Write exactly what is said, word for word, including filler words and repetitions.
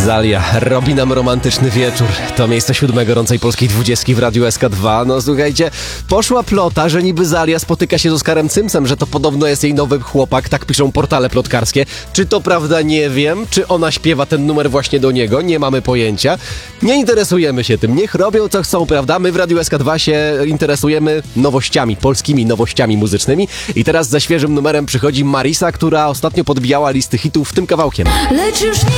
Zalia robi nam romantyczny wieczór. To miejsce siódme gorącej polskiej dwudziestki w Radiu S K dwa. No słuchajcie, poszła plota, że niby Zalia spotyka się z Oskarem Cymsem, że to podobno jest jej nowy chłopak, tak piszą portale plotkarskie. Czy to prawda? Nie wiem. Czy ona śpiewa ten numer właśnie do niego? Nie mamy pojęcia. Nie interesujemy się tym. Niech robią co chcą, prawda? My w Radiu S K dwa się interesujemy nowościami, polskimi nowościami muzycznymi. I teraz ze świeżym numerem przychodzi Marisa, która ostatnio podbijała listy hitów tym kawałkiem. Lecz już nie